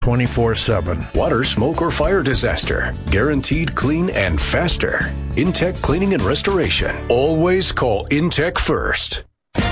24/7. Water, smoke, or fire disaster. Guaranteed clean and faster. Intech Cleaning and Restoration. Always call Intech first.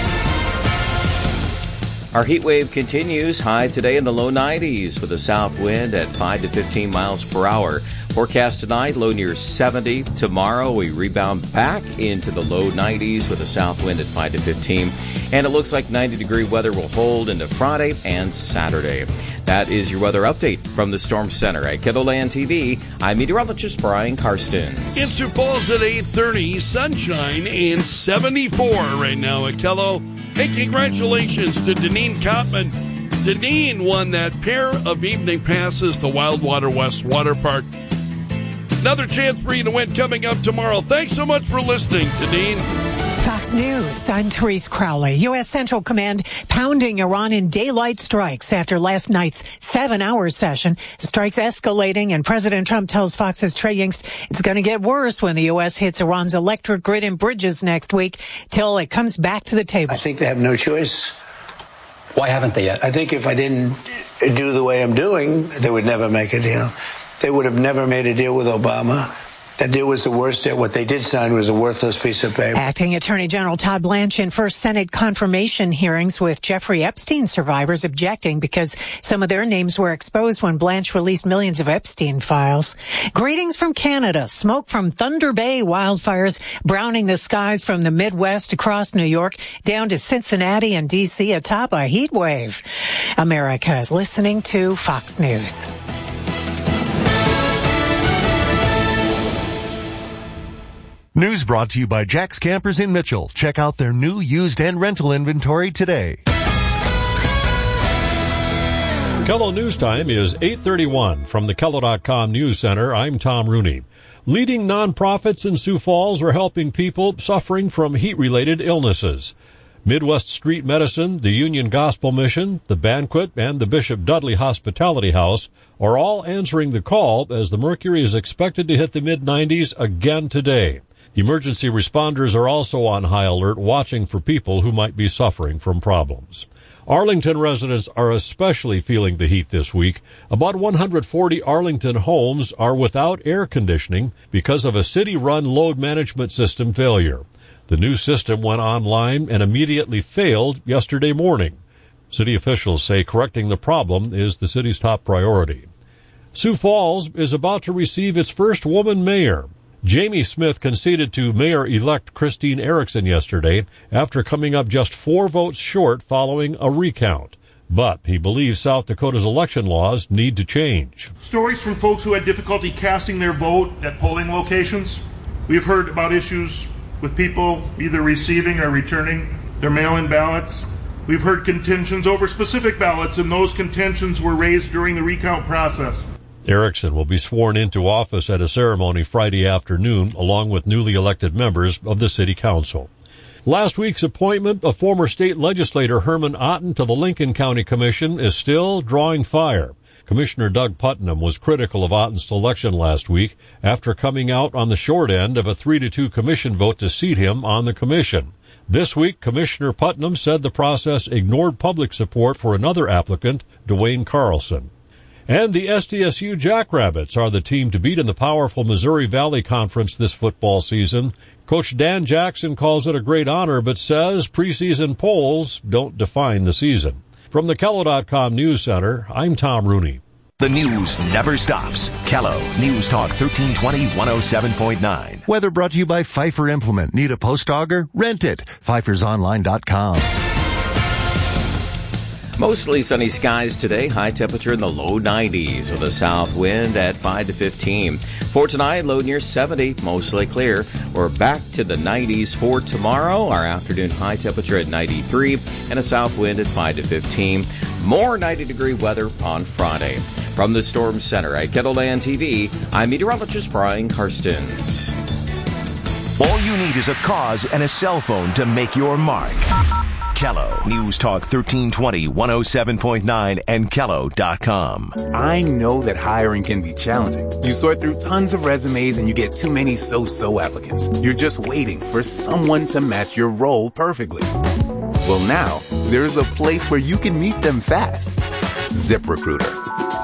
Our heat wave continues. High today in the low 90s with a south wind at 5 to 15 miles per hour. Forecast tonight, low near 70. Tomorrow, we rebound back into the low 90s with a south wind at 5 to 15. And it looks like 90-degree weather will hold into Friday and Saturday. That is your weather update from the Storm Center at KELOLAND TV. I'm meteorologist Brian Karstens. In Sioux Falls at 8:30, sunshine and 74 right now at Kello. Hey, congratulations to Deneen Kottman. Deneen won that pair of evening passes to Wildwater West Water Park. Another chance for you to win coming up tomorrow. Thanks so much for listening, Deneen. Fox News, I'm Therese Crowley. U.S. Central Command pounding Iran in daylight strikes after last night's 7-hour session. The strikes escalating, and President Trump tells Fox's Trey Yingst it's going to get worse when the U.S. hits Iran's electric grid and bridges next week till it comes back to the table. I think they have no choice. Why haven't they yet? I think if I didn't do the way I'm doing, they would never make a deal. They would have never made a deal with Obama. That deal was the worst deal. What they did sign was a worthless piece of paper. Acting Attorney General Todd Blanche in first Senate confirmation hearings with Jeffrey Epstein survivors objecting because some of their names were exposed when Blanche released millions of Epstein files. Greetings from Canada. Smoke from Thunder Bay wildfires browning the skies from the Midwest across New York down to Cincinnati and D.C. atop a heat wave. America is listening to Fox News. News brought to you by Jack's Campers in Mitchell. Check out their new used and rental inventory today. KELO News Time is 8:31. From the KELO.com News Center, I'm Tom Rooney. Leading nonprofits in Sioux Falls are helping people suffering from heat-related illnesses. Midwest Street Medicine, the Union Gospel Mission, the Banquet, and the Bishop Dudley Hospitality House are all answering the call as the mercury is expected to hit the mid-90s again today. Emergency responders are also on high alert, watching for people who might be suffering from problems. Arlington residents are especially feeling the heat this week. About 140 Arlington homes are without air conditioning because of a city-run load management system failure. The new system went online and immediately failed yesterday morning. City officials say correcting the problem is the city's top priority. Sioux Falls is about to receive its first woman mayor. Jamie Smith conceded to Mayor-elect Christine Erickson yesterday after coming up just 4 votes short following a recount. But he believes South Dakota's election laws need to change. Stories from folks who had difficulty casting their vote at polling locations. We've heard about issues with people either receiving or returning their mail-in ballots. We've heard contentions over specific ballots, and those contentions were raised during the recount process. Erickson will be sworn into office at a ceremony Friday afternoon, along with newly elected members of the City Council. Last week's appointment of former state legislator Herman Otten to the Lincoln County Commission is still drawing fire. Commissioner Doug Putnam was critical of Otten's selection last week after coming out on the short end of a 3-2 commission vote to seat him on the commission. This week, Commissioner Putnam said the process ignored public support for another applicant, Dwayne Carlson. And the SDSU Jackrabbits are the team to beat in the powerful Missouri Valley Conference this football season. Coach Dan Jackson calls it a great honor, but says preseason polls don't define the season. From the KELO.com News Center, I'm Tom Rooney. The news never stops. KELO News Talk 1320 107.9. Weather brought to you by Pfeiffer Implement. Need a post auger? Rent it. PfeiffersOnline.com. Mostly sunny skies today. High temperature in the low 90s with a south wind at 5 to 15. For tonight, low near 70, mostly clear. We're back to the 90s for tomorrow. Our afternoon high temperature at 93 and a south wind at 5 to 15. More 90-degree weather on Friday. From the Storm Center at KELOLAND TV, I'm meteorologist Brian Karstens. All you need is a cause and a cell phone to make your mark. KELO News Talk 1320 107.9 and KELO.com. I know that hiring can be challenging. You sort through tons of resumes and you get too many so-so applicants. You're just waiting for someone to match your role perfectly. Well, now there's a place where you can meet them fast. ZipRecruiter.